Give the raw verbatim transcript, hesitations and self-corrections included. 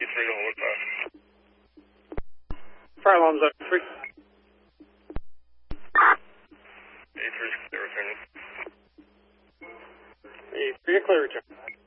three to hold five. Fire alarms over three. eight three, clear returning. eight three, clear return.